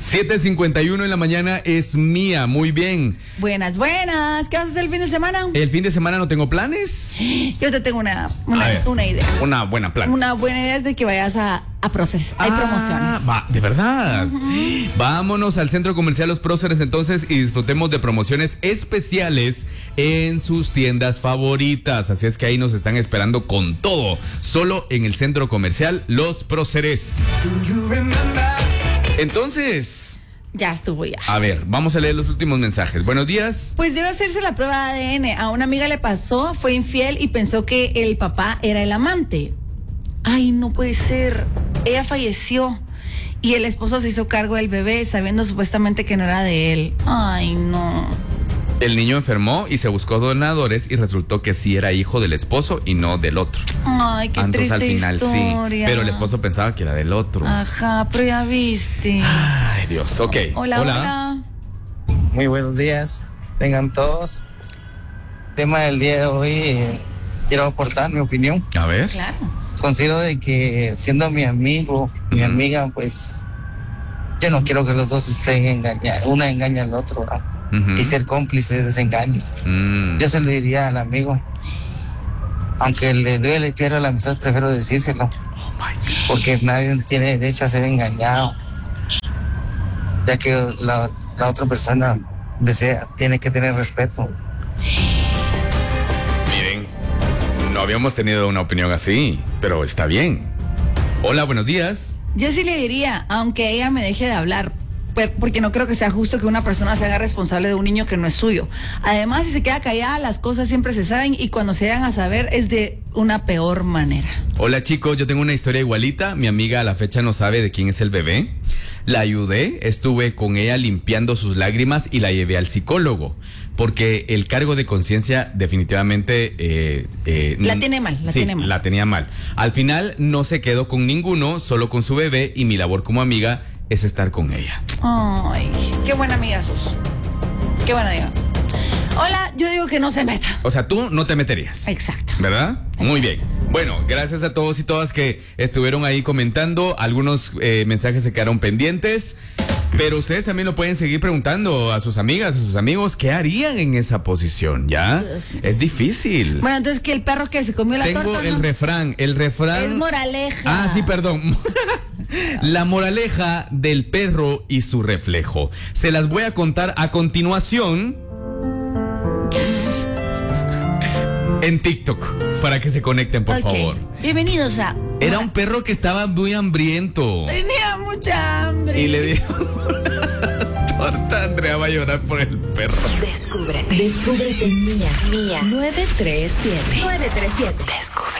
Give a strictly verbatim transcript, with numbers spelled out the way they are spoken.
siete cincuenta y uno en la mañana es mía, muy bien. Buenas, buenas. ¿Qué vas a hacer el fin de semana? El fin de semana no tengo planes. Yo te tengo una, una, una idea. Una buena plan. Una buena idea es de que vayas a, a Próceres. Hay ah, promociones. Va, de verdad. Uh-huh. Vámonos al Centro Comercial Los Próceres entonces y disfrutemos de promociones especiales en sus tiendas favoritas. Así es que ahí nos están esperando con todo. Solo en el Centro Comercial Los Próceres. Entonces, ya estuvo ya. A ver, vamos a leer los últimos mensajes. Buenos días. Pues debe hacerse la prueba de A D N. A una amiga le pasó, fue infiel y pensó que el papá era el amante. Ay, no puede ser. Ella falleció y el esposo se hizo cargo del bebé sabiendo supuestamente que no era de él. Ay, no. El niño enfermó y se buscó donadores y resultó que sí era hijo del esposo y no del otro. Ay, qué Entonces, triste al final historia. sí, pero el esposo pensaba que era del otro. Ajá, pero ya viste. Ay, Dios, ok. Hola, hola. hola. Muy buenos días, tengan todos. Tema del día de hoy, eh, quiero aportar mi opinión. A ver. Claro. Considero de que siendo mi amigo, mi uh-huh. amiga, pues yo no quiero que los dos estén engañados, una engaña al otro, ¿verdad? Uh-huh. Y ser cómplice de desengaño. Uh-huh. Yo se lo diría al amigo, aunque le duele y pierda la amistad, prefiero decírselo, oh porque nadie tiene derecho a ser engañado, ya que la, la otra persona desea, tiene que tener respeto. Miren, no habíamos tenido una opinión así, pero está bien. Hola, buenos días. Yo sí le diría, aunque ella me deje de hablar, porque no creo que sea justo que una persona se haga responsable de un niño que no es suyo. Además, si se queda callada, las cosas siempre se saben y cuando se llegan a saber es de una peor manera. Hola chicos, yo tengo una historia igualita. Mi amiga a la fecha no sabe de quién es el bebé. La ayudé, estuve con ella limpiando sus lágrimas y la llevé al psicólogo. Porque el cargo de conciencia definitivamente... Eh, eh, la tiene mal, la sí, tiene mal. la tenía mal. Al final no se quedó con ninguno, solo con su bebé y mi labor como amiga es estar con ella. Ay, qué buena amiga sos. Qué buena amiga. Hola, yo digo que no se meta. O sea, tú no te meterías. Exacto. ¿Verdad? Exacto. Muy bien. Bueno, gracias a todos y todas que estuvieron ahí comentando. Algunos eh, mensajes se quedaron pendientes. Pero ustedes también lo pueden seguir preguntando a sus amigas, a sus amigos, ¿qué harían en esa posición? ¿Ya? Es difícil. Bueno, entonces, que el perro que se comió la Tengo torta, el ¿no? refrán, el refrán... Es moraleja. Ah, sí, perdón. La moraleja del perro y su reflejo. Se las voy a contar a continuación en TikTok, para que se conecten, por okay. favor. Bienvenidos a... Era un perro que estaba muy hambriento. Tenía mucha hambre. Y le dieron torta. Andrea va a llorar por el perro. Descúbrete. Descúbrete mía. Mía. nueve tres siete. nueve tres siete. Descubre.